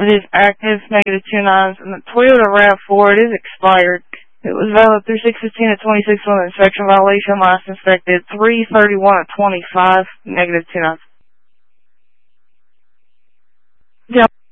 It is active, negative 29s, and the Toyota RAV4, it is expired. It was valid through 6/15 of 26 on the inspection violation. Last inspected 3/31 of 25, negative 29s. Yeah.